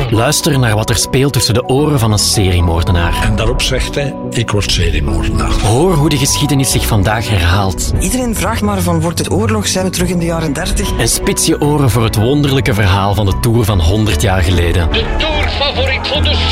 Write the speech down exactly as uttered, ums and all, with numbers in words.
Luister naar wat er speelt tussen de oren van een seriemoordenaar. En daarop zegt hij, ik word seriemoordenaar. Hoor hoe de geschiedenis zich vandaag herhaalt. Iedereen vraagt maar van, wordt het oorlog? Zijn we terug in de jaren dertig? En spits je oren voor het wonderlijke verhaal van de Tour van honderd jaar geleden. De Tour favoriet van de